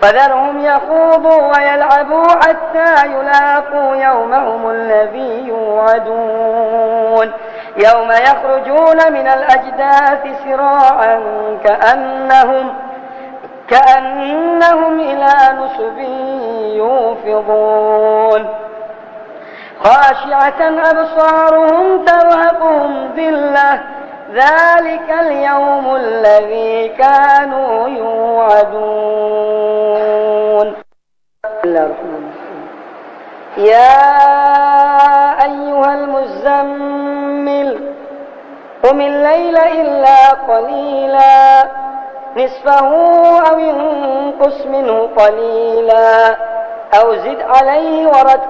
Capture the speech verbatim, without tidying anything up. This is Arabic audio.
فذرهم يخوضوا ويلعبوا حتى يلاقوا يومهم الذي يوعدون يوم يخرجون من الأجداث سراعا كأنهم, كأنهم إلى نصب يوفضون خاشعة أبصارهم ترهقهم ذلة ذلك اليوم الذي كانوا يوعدون. الله الرحمن الرحيم. يا أيها المزمل قم الليل إلا قليلا نصفه أو انقص منه قليلا أو زد عليه ورتل